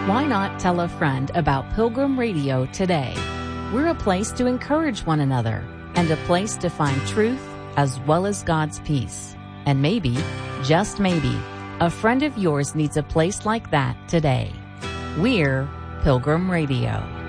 Why not tell a friend about Pilgrim Radio today? We're a place to encourage one another and a place to find truth as well as God's peace. And maybe, just maybe, a friend of yours needs a place like that today. We're Pilgrim Radio.